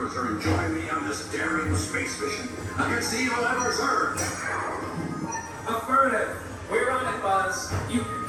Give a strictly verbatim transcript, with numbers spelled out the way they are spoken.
cruiser and join me on this daring space mission against the evil Emperor's Earth? Affirmative. We're on it, Buzz. You